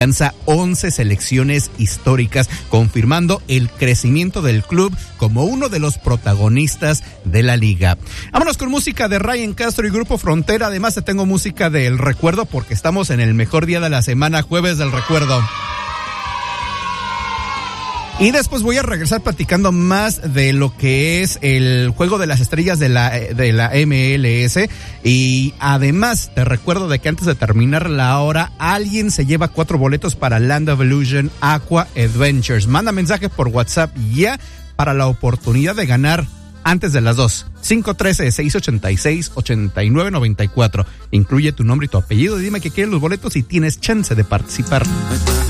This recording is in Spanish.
Lanza 11 selecciones históricas, confirmando el crecimiento del club como uno de los protagonistas de la liga. Vámonos con música de Ryan Castro y Grupo Frontera. Además te tengo música del recuerdo porque estamos en el mejor día de la semana, jueves del recuerdo. Y después voy a regresar platicando más de lo que es el juego de las estrellas de la MLS. Y además te recuerdo de que antes de terminar la hora, alguien se lleva 4 boletos para Land of Illusion Aqua Adventures. Manda mensaje por WhatsApp ya para la oportunidad de ganar antes de las 2. 513-686-8994. Incluye tu nombre y tu apellido y dime que quieres los boletos y tienes chance de participar.